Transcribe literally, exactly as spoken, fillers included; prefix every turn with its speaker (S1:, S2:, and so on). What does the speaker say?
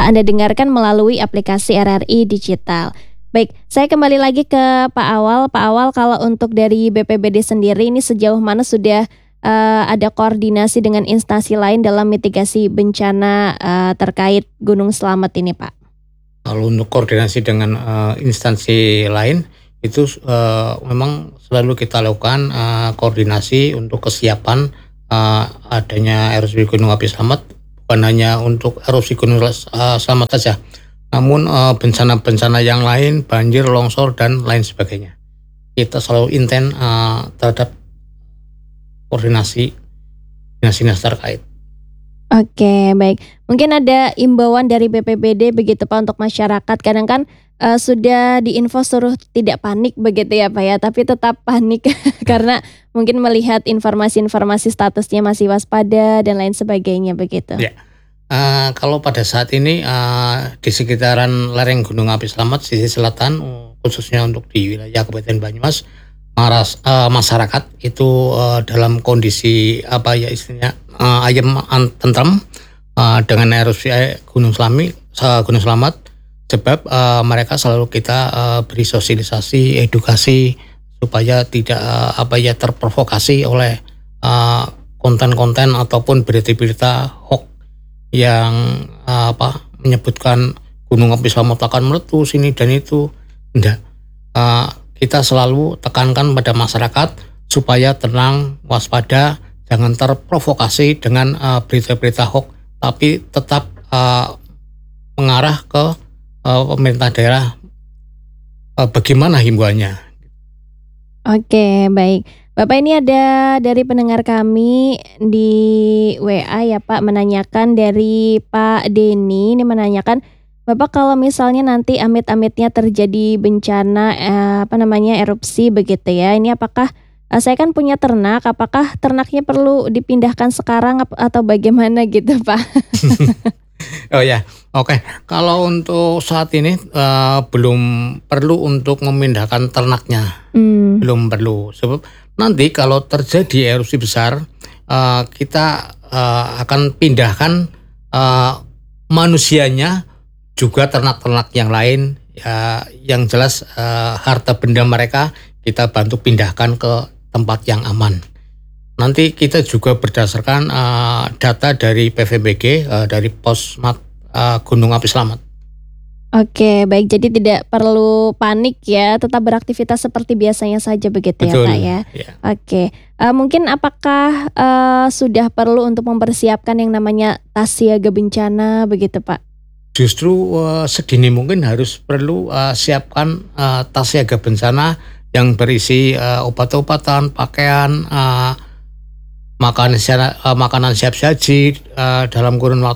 S1: telah Anda dengarkan melalui aplikasi R R I Digital. Baik, saya kembali lagi ke Pak Awal. Pak Awal, kalau untuk dari B P B D sendiri ini sejauh mana sudah uh, ada koordinasi dengan instansi lain dalam mitigasi bencana uh, terkait Gunung Slamet ini, Pak?
S2: Kalau untuk koordinasi dengan uh, instansi lain itu uh, memang selalu kita lakukan uh, koordinasi untuk kesiapan uh, adanya erupsi Gunung Api Slamet, bukan hanya untuk erupsi Gunung uh, Slamet saja, namun uh, bencana-bencana yang lain, banjir, longsor dan lain sebagainya. Kita selalu intent uh, terhadap koordinasi dinas-dinas terkait.
S1: Oke, baik. Mungkin ada imbauan dari B P B D begitu Pak untuk masyarakat. Kadang kan uh, sudah diinfo suruh tidak panik begitu ya Pak ya, tapi tetap panik karena mungkin melihat informasi-informasi statusnya masih waspada dan lain sebagainya begitu.
S2: Ya. Uh, kalau pada saat ini uh, di sekitaran lereng Gunung Api Slamet sisi selatan, khususnya untuk di wilayah Kabupaten Banyumas, maras, uh, masyarakat itu uh, dalam kondisi apa ya istilahnya uh, ayam tentrem uh, dengan erupsi Gunung Slami, uh, Gunung Slamet, sebab uh, mereka selalu kita uh, beri sosialisasi, edukasi supaya tidak uh, apa ya terprovokasi oleh uh, konten-konten ataupun berita-berita hoax yang uh, apa menyebutkan Gunung Api Slamet akan meletus ini dan itu. Tidak. Uh, kita selalu tekankan pada masyarakat supaya tenang, waspada, jangan terprovokasi dengan uh, berita-berita hoax, tapi tetap uh, mengarah ke uh, pemerintah daerah uh, bagaimana himbauannya.
S1: Oke, baik. Bapak, ini ada dari pendengar kami di W A ya Pak, menanyakan dari Pak Denny, ini menanyakan, Bapak kalau misalnya nanti amit-amitnya terjadi bencana eh, apa namanya erupsi begitu ya, ini apakah eh, saya kan punya ternak, apakah ternaknya perlu dipindahkan sekarang ap- atau bagaimana gitu Pak?
S2: Oh ya, oke. Kalau untuk saat ini uh, belum perlu untuk memindahkan ternaknya,
S1: Hmm.
S2: belum perlu. Sebab nanti kalau terjadi erupsi besar, uh, kita uh, akan pindahkan uh, manusianya, juga ternak-ternak yang lain, ya, yang jelas uh, harta benda mereka kita bantu pindahkan ke tempat yang aman. Nanti kita juga berdasarkan uh, data dari P V M B G, uh, dari Posmat uh, Gunung Api Slamet.
S1: Oke, baik. Jadi tidak perlu panik ya, tetap beraktivitas seperti biasanya saja begitu ya
S2: Betul,
S1: Pak ya.
S2: ya.
S1: Oke, uh, mungkin apakah uh, sudah perlu untuk mempersiapkan yang namanya tas siaga bencana begitu Pak?
S2: Justru uh, sedini mungkin harus perlu uh, siapkan uh, tas siaga bencana yang berisi uh, obat-obatan, pakaian, uh, makanan, uh, makanan siap saji uh, dalam kurun waktu